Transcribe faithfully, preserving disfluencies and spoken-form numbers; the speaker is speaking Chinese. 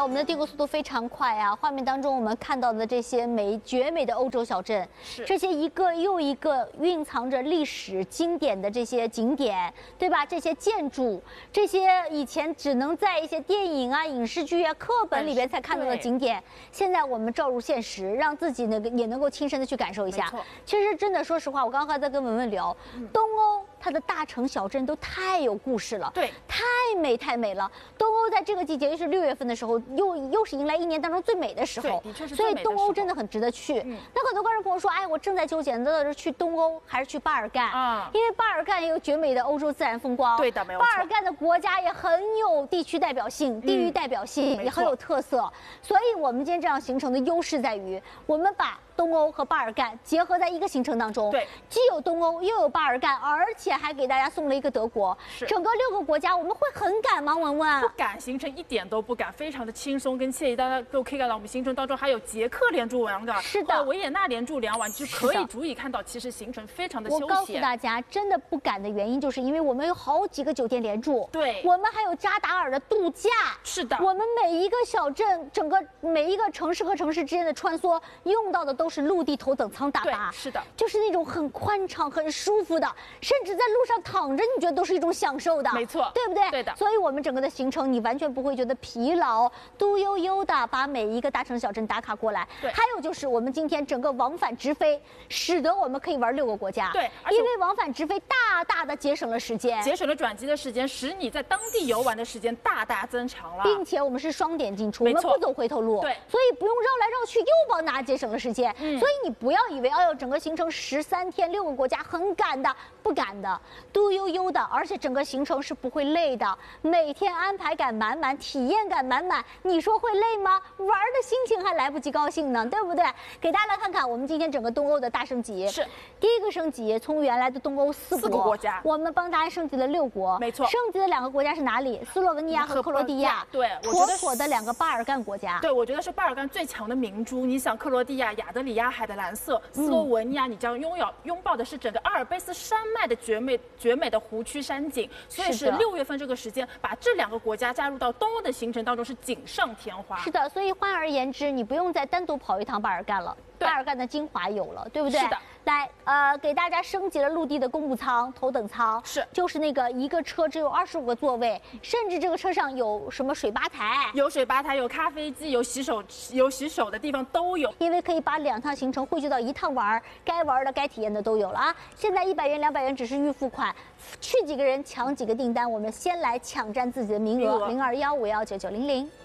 我们的订购速度非常快啊！画面当中我们看到的这些美绝美的欧洲小镇，这些一个又一个蕴藏着历史经典的这些景点，对吧？这些建筑，这些以前只能在一些电影啊、影视剧啊、课本里边才看到的景点，现在我们照入现实，让自己那个也能够亲身的去感受一下。其实真的，说实话，我刚刚还在跟文文聊，嗯、东欧它的大城小镇都太有故事了， 对， 太美太美了。东欧在这个季节，又是六月份的时候，又又是迎来一年当中最美的时候， 的确是所以东欧真的很值得去。嗯、那很多观众跟我说，哎，我正在纠结的是去东欧还是去巴尔干啊？因为巴尔干也有绝美的欧洲自然风光， 对的，没有错。 巴尔干的国家也很有地区代表性、地域代表性，嗯、也很有特色。所以我们今天这样行程的优势在于，我们把东欧和巴尔干结合在一个行程当中， 对， 既有东欧又有巴尔干，而且还给大家送了一个德国，整个六个国家，我们会很赶吗？文文不赶，行程一点都不赶，非常的轻松跟惬意。大家都可以看到，我们行程当中还有捷克连住两晚， 是的， 维也纳连住两晚，就可以足以看到，其实行程非常的休闲。 我告诉大家，真的不赶的原因，就是因为我们有好几个酒店连住， 对， 我们还有扎达尔的度假， 是的， 我们每一个小镇，整个每一个城市和城市之间的穿梭，用到的都是陆地头等舱大巴， 是的， 就是那种很宽敞、很舒服的，甚至在路上躺着，你觉得都是一种享受的， 没错， 对不对？ 对的。 所以我们整个的行程，你完全不会觉得疲劳，嘟悠悠的把每一个大城小镇打卡过来。 对， 还有就是我们今天整个往返直飞，使得我们可以玩六个国家。 对， 因为往返直飞大大的节省了时间， 节省了转机的时间，使你在当地游玩的时间大大增长了， 并且我们是双点进出，我们不走回头路， 对， 所以不用绕来绕去，又帮大家节省了时间。嗯，所以你不要以为，哎呦，整个行程十三天六个国家很赶的，不赶的，嘟悠悠的，而且整个行程是不会累的，每天安排感满满，体验感满满，你说会累吗？玩的心情还来不及高兴呢，对不对？给大家来看看我们今天整个东欧的大升级。 是第一个升级，从原来的东欧四国四个国家， 我们帮大家升级了六国， 没错。 升级的两个国家是哪里？斯洛文尼亚和克罗地亚。 对， 妥妥的两个巴尔干国家。 对，我觉得是巴尔干最强的明珠。你想，克罗地亚亚得里亚海的蓝色，斯洛文尼亚你将拥有拥抱的是整个阿尔卑斯山脉的绝美绝美的湖区山景，所以是六月份这个时间，把这两个国家加入到东欧的行程当中是锦上添花。 是的，所以换而言之，你不用再单独跑一趟巴尔干了。巴尔干的精华有了，对不对？ 是的。 来，呃，给大家升级了陆地的公务舱、头等舱， 是， 就是那个一个车只有二十五个座位，甚至这个车上有什么水吧台， 有水吧台，有咖啡机，有洗手，有洗手的地方都有， 因为可以把两趟行程汇聚到一趟玩，该玩的、该体验的都有了啊！现在一百元、两百元只是预付款，去几个人抢几个订单，我们先来抢占自己的名额，零二幺五幺九九零零。